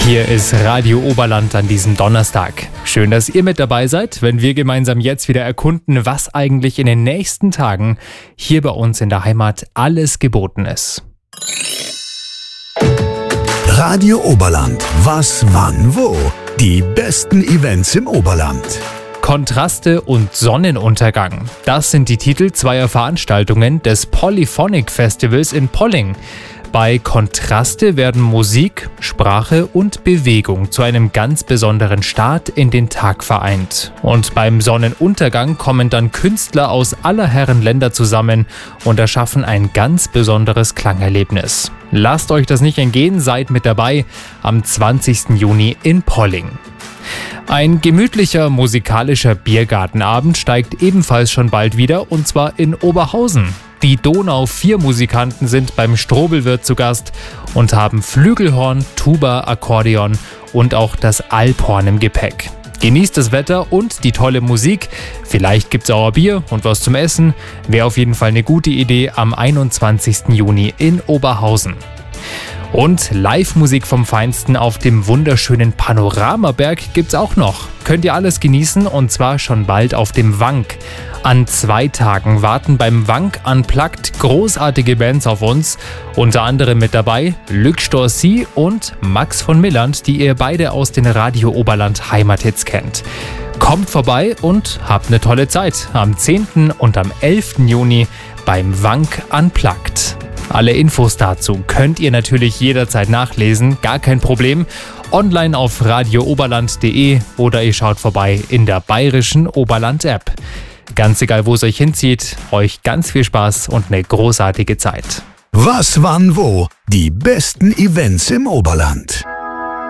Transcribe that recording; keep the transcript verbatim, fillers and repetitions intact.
Hier ist Radio Oberland an diesem Donnerstag. Schön, dass ihr mit dabei seid, wenn wir gemeinsam jetzt wieder erkunden, was eigentlich in den nächsten Tagen hier bei uns in der Heimat alles geboten ist. Radio Oberland. Was, wann, wo? Die besten Events im Oberland. Kontraste und Sonnenuntergang. Das sind die Titel zweier Veranstaltungen des Polyphonic Festivals in Polling. Bei Kontraste werden Musik, Sprache und Bewegung zu einem ganz besonderen Start in den Tag vereint. Und beim Sonnenuntergang kommen dann Künstler aus aller Herren Länder zusammen und erschaffen ein ganz besonderes Klangerlebnis. Lasst euch das nicht entgehen, seid mit dabei am zwanzigsten Juni in Polling. Ein gemütlicher musikalischer Biergartenabend steigt ebenfalls schon bald wieder, und zwar in Oberhausen. Die Donau vier Musikanten sind beim Strobelwirt zu Gast und haben Flügelhorn, Tuba, Akkordeon und auch das Alphorn im Gepäck. Genießt das Wetter und die tolle Musik. Vielleicht gibt's auch ein Bier und was zum Essen. Wäre auf jeden Fall eine gute Idee am einundzwanzigsten Juni in Oberhausen. Und Live-Musik vom Feinsten auf dem wunderschönen Panoramaberg gibt's auch noch. Könnt ihr alles genießen, und zwar schon bald auf dem Wank. An zwei Tagen warten beim Wank Unplugged großartige Bands auf uns. Unter anderem mit dabei Luc Storcy und Max von Milland, die ihr beide aus den Radio Oberland Heimathits kennt. Kommt vorbei und habt eine tolle Zeit am zehnten und am elften Juni beim Wank Unplugged. Alle Infos dazu könnt ihr natürlich jederzeit nachlesen, gar kein Problem, online auf radio oberland punkt de oder ihr schaut vorbei in der bayerischen Oberland-App. Ganz egal, wo es euch hinzieht, euch ganz viel Spaß und eine großartige Zeit. Was, wann, wo? Die besten Events im Oberland.